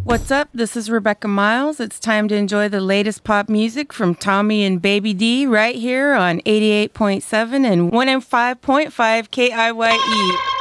What's up? This is Rebecca Miles. It's time to enjoy the latest pop music from Tommy and Baby D right here on 88.7 and 105.5 KIYE.